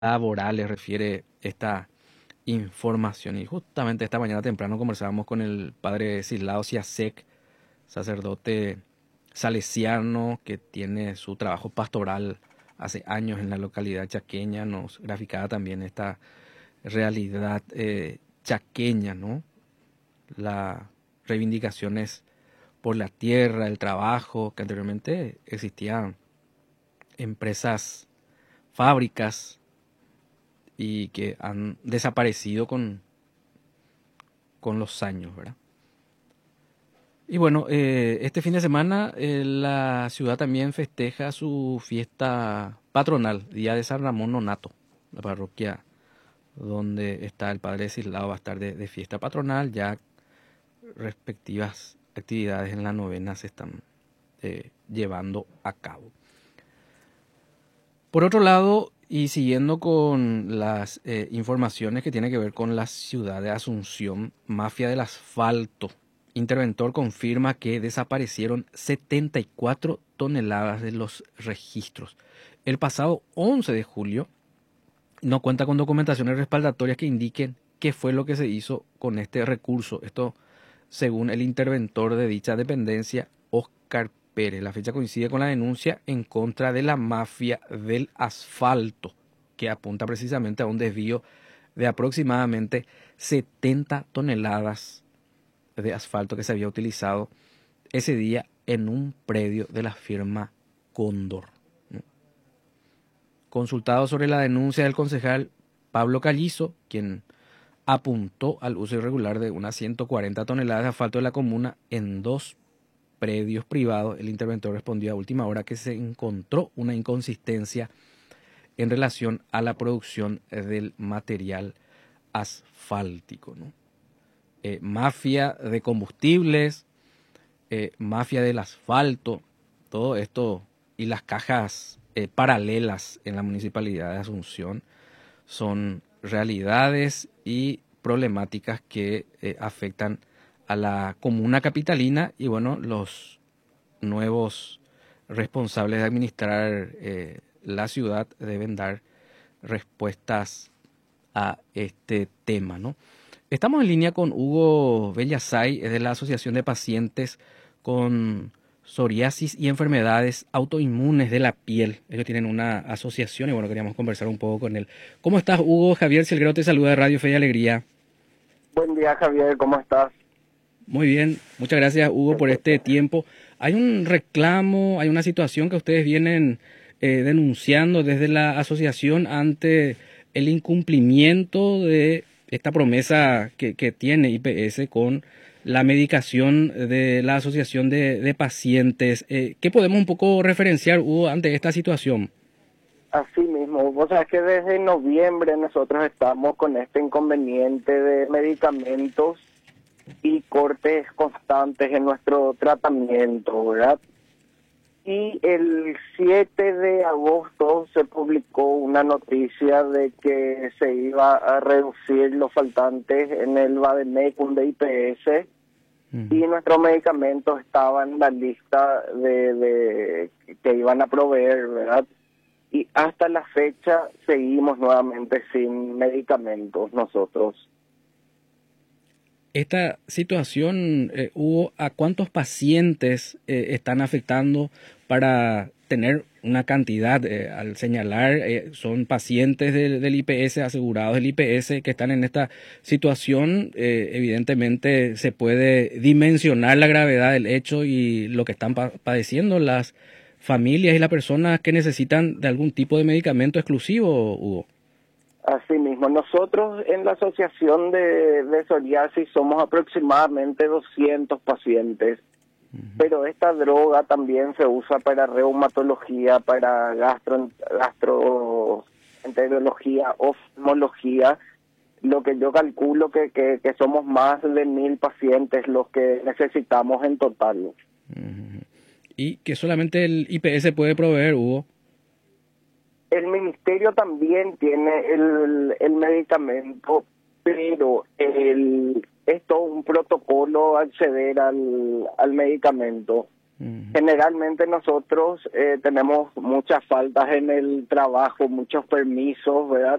laborales refiere esta información. Y justamente esta mañana temprano conversábamos con el padre Silao Siasek, sacerdote salesiano que tiene su trabajo pastoral hace años en la localidad chaqueña. Nos graficaba también esta realidad chaqueña, ¿no? Las reivindicaciones por la tierra, el trabajo, que anteriormente existían empresas, fábricas y que han desaparecido con los años, ¿verdad? Y bueno, este fin de semana la ciudad también festeja su fiesta patronal, Día de San Ramón Nonato, la parroquia donde está el padre Silao va a estar de fiesta patronal, ya respectivas actividades en la novena se están llevando a cabo. Por otro lado, y siguiendo con las informaciones que tienen que ver con la ciudad de Asunción, mafia del asfalto. Interventor confirma que desaparecieron 74 toneladas de los registros. El pasado 11 de julio no cuenta con documentaciones respaldatorias que indiquen qué fue lo que se hizo con este recurso. Esto según el interventor de dicha dependencia, Óscar Pérez. La fecha coincide con la denuncia en contra de la mafia del asfalto, que apunta precisamente a un desvío de aproximadamente 70 toneladas de asfalto que se había utilizado ese día en un predio de la firma Cóndor. Consultado sobre la denuncia del concejal Pablo Callizo, quien apuntó al uso irregular de unas 140 toneladas de asfalto de la comuna en dos predios privados, el interventor respondió a última hora que se encontró una inconsistencia en relación a la producción del material asfáltico, ¿no? Mafia de combustibles, mafia del asfalto, todo esto y las cajas paralelas en la municipalidad de Asunción son realidades y problemáticas que afectan a la comuna capitalina y bueno, los nuevos responsables de administrar la ciudad deben dar respuestas a este tema, ¿no? Estamos en línea con Hugo Bellasay, es de la Asociación de Pacientes con Psoriasis y Enfermedades Autoinmunes de la Piel. Ellos tienen una asociación y bueno, queríamos conversar un poco con él. ¿Cómo estás, Hugo? Javier Silguero te saluda de Radio Fe y Alegría. Buen día, Javier, ¿cómo estás? Muy bien, muchas gracias, Hugo, por este tiempo. Hay un reclamo, hay una situación que ustedes vienen denunciando desde la asociación ante el incumplimiento de esta promesa que tiene IPS con la medicación de la Asociación de Pacientes. ¿Qué podemos un poco referenciar, Hugo, ante esta situación? Así mismo, vos sabés que desde noviembre nosotros estamos con este inconveniente de medicamentos y cortes constantes en nuestro tratamiento, ¿verdad? Y el 7 de agosto se publicó una noticia de que se iba a reducir los faltantes en el Vademecum de IPS y nuestros medicamentos estaban en la lista de que iban a proveer, ¿verdad? Y hasta la fecha seguimos nuevamente sin medicamentos nosotros. Esta situación, Hugo, ¿a cuántos pacientes están afectando para tener una cantidad? Al señalar, son pacientes del IPS, asegurados del IPS, que están en esta situación. Evidentemente se puede dimensionar la gravedad del hecho y lo que están padeciendo las familias y las personas que necesitan de algún tipo de medicamento exclusivo, Hugo. Así mismo, nosotros en la asociación de psoriasis somos aproximadamente 200 pacientes, pero esta droga también se usa para reumatología, para gastroenterología, oftalmología, lo que yo calculo que somos más de 1000 pacientes los que necesitamos en total. Y que solamente el IPS puede proveer, Hugo. El ministerio también tiene el medicamento, pero es todo un protocolo acceder al medicamento. Generalmente nosotros tenemos muchas faltas en el trabajo, muchos permisos, ¿verdad?